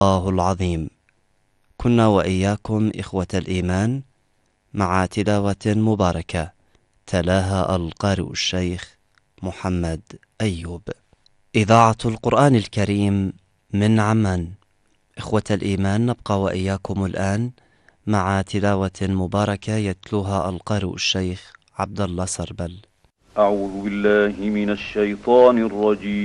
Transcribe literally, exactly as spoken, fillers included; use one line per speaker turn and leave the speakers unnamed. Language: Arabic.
الله العظيم. كنا وإياكم إخوة الإيمان مع تلاوة مباركة تلاها القارئ الشيخ محمد أيوب. إذاعة القرآن الكريم من عمان. إخوة الإيمان، نبقى وإياكم الآن مع تلاوة مباركة يتلوها القارئ الشيخ عبد الله سربل.
أعوذ بالله من الشيطان الرجيم.